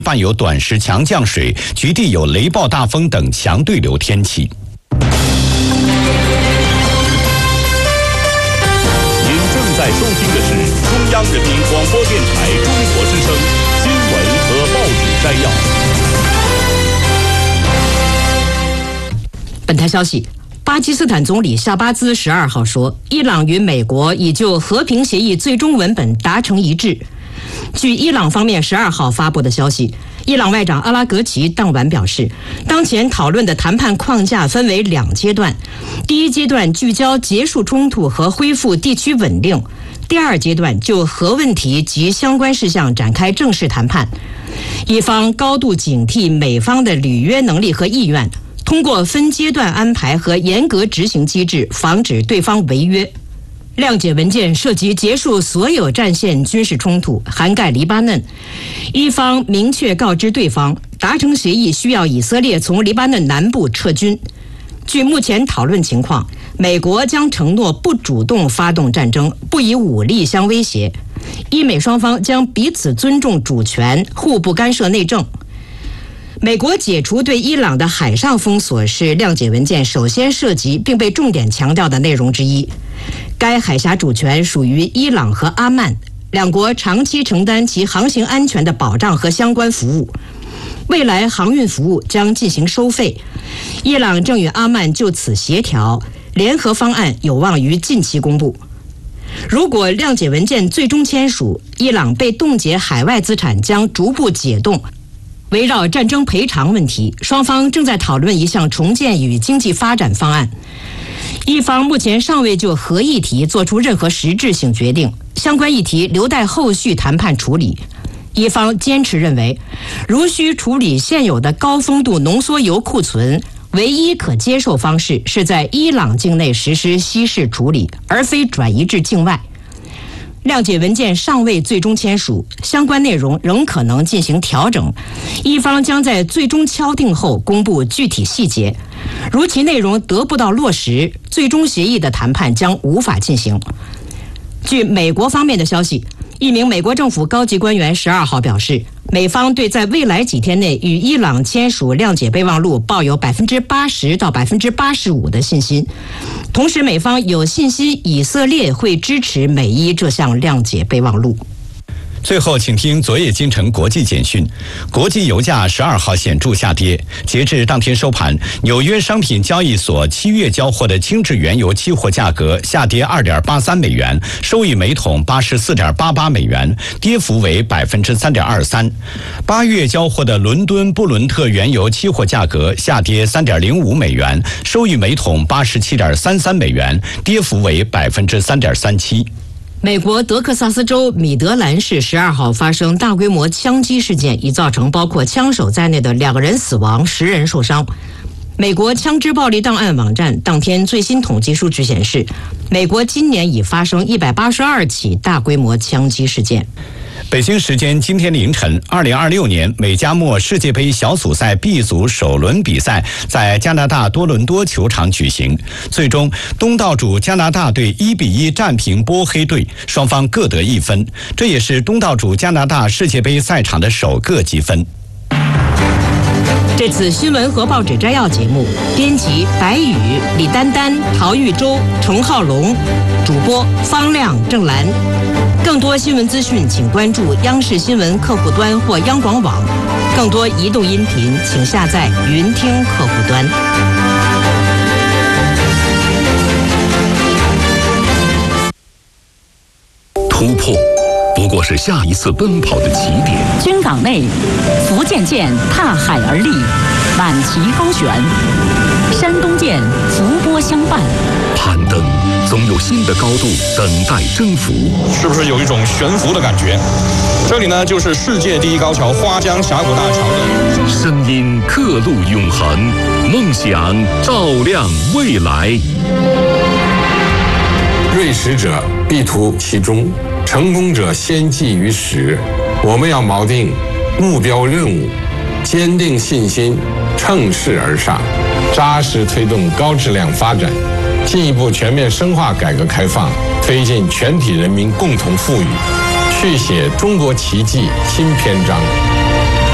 伴有短时强降水，局地有雷暴大风等强对流天气。 您正在收听的是中央人民广播电台中国之声新闻和报纸摘要。 本台消息，巴基斯坦总理夏巴兹12号说，伊朗与美国已就和平协议最终文本达成一致。据伊朗方面12号发布的消息，伊朗外长阿拉格齐当晚表示，当前讨论的谈判框架分为2阶段，第一阶段聚焦结束冲突和恢复地区稳定，第二阶段就核问题及相关事项展开正式谈判。伊方高度警惕美方的履约能力和意愿，通过分阶段安排和严格执行机制，防止对方违约。谅解文件涉及结束所有战线军事冲突，涵盖黎巴嫩。伊方明确告知对方，达成协议需要以色列从黎巴嫩南部撤军。据目前讨论情况，美国将承诺不主动发动战争，不以武力相威胁。伊美双方将彼此尊重主权，互不干涉内政。美国解除对伊朗的海上封锁是谅解文件首先涉及并被重点强调的内容之一。该海峡主权属于伊朗和阿曼，两国长期承担其航行安全的保障和相关服务。未来航运服务将进行收费。伊朗正与阿曼就此协调，联合方案有望于近期公布。如果谅解文件最终签署，伊朗被冻结海外资产将逐步解冻。围绕战争赔偿问题，双方正在讨论一项重建与经济发展方案。伊方目前尚未就核议题做出任何实质性决定，相关议题留待后续谈判处理。伊方坚持认为，如需处理现有的高丰度浓缩铀库存，唯一可接受方式是在伊朗境内实施稀释处理，而非转移至境外。谅解文件尚未最终签署，相关内容仍可能进行调整，伊方将在最终敲定后公布具体细节。如其内容得不到落实，最终协议的谈判将无法进行。据美国方面的消息，一名美国政府高级官员12号表示，美方对在未来几天内与伊朗签署谅解备忘录抱有80%到85%的信心。同时，美方有信心以色列会支持美伊这项谅解备忘录。 最后，请听昨夜今晨国际简讯。国际油价12号显著下跌，截至当天收盘，纽约商品交易所7月交货的轻质原油期货价格下跌2.83美元，收于每桶84.88美元，跌幅为3.23%。8月交货的伦敦布伦特原油期货价格下跌3.05美元，收于每桶87.33美元，跌幅为3.37%。 美国德克萨斯州米德兰市12号发生大规模枪击事件，已造成包括枪手在内的2人死亡，10人受伤。美国枪支暴力档案网站当天最新统计数据显示，美国今年已发生182起大规模枪击事件。 北京时间今天凌晨，2026年美加墨世界杯小组赛 B 组首轮比赛在加拿大多伦多球场举行。最终，东道主加拿大队1-1战平波黑队，双方各得1分，这也是东道主加拿大世界杯赛场的首个积分。 这次新闻和报纸摘要节目，编辑白宇、李丹丹、陶玉洲、程浩龙，主播方亮、郑兰。更多新闻资讯，请关注央视新闻客户端或央广网。更多移动音频，请下载云听客户端。 突破不过是下一次奔跑的起点。 军港内，福建舰踏海而立，满旗高悬；山东舰伏波相伴。 攀登总有新的高度等待征服， 是不是有一种悬浮的感觉？这里呢，就是世界第一高桥花江峡谷大桥的声音刻录永恒，梦想照亮未来。 锐识者必图其中，成功者先记于始。我们要锚定目标任务，坚定信心，乘势而上，扎实推动高质量发展，进一步全面深化改革开放，推进全体人民共同富裕，续写中国奇迹新篇章。